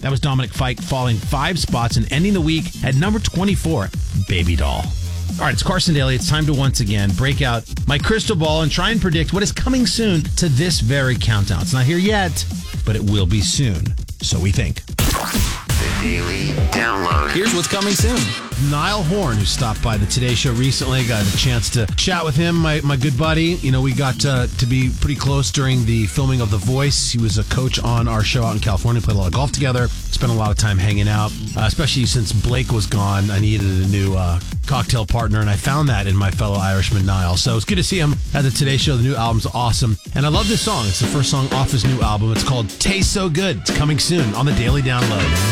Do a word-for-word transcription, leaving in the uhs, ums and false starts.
That was Dominic Fike falling five spots and ending the week at number twenty-four, Baby Doll. All right, it's Carson Daly. It's time to once again break out my crystal ball and try and predict what is coming soon to this very countdown. It's not here yet, but it will be soon. So we think. The Daily Download. Here's what's coming soon. Niall Horn, who stopped by the Today Show recently, got a chance to chat with him, my, my good buddy. You know, we got uh, to be pretty close during the filming of The Voice. He was a coach on our show out in California, played a lot of golf together, spent a lot of time hanging out, uh, especially since Blake was gone. I needed a new uh, cocktail partner, and I found that in my fellow Irishman, Niall. So it's good to see him at the Today Show. The new album's awesome, and I love this song. It's the first song off his new album. It's called Taste So Good. It's coming soon on the Daily Download.